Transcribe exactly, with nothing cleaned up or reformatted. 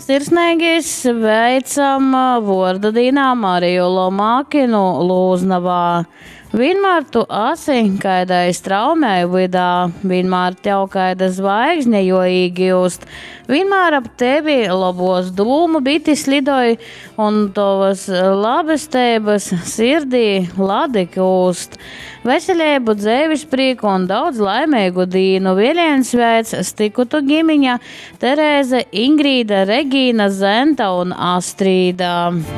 sirsnīgi sveicam Vordadīnā Mariju Lomākinu Lūznavā. Vienmēr tu esi kaidai straumēju vidā, vienmēr tev kaida zvaigžņa joīgi just, vienmēr ap tevi labos dūmu biti slidoj un tovas labestības sirdī ladi kūst. Veselību, dzēvis prīku un daudz laimīgu dīnu vieliens sveic stikutu gimiņa Terēze, Ingrīda, Regīna, Zenta un Astrīda.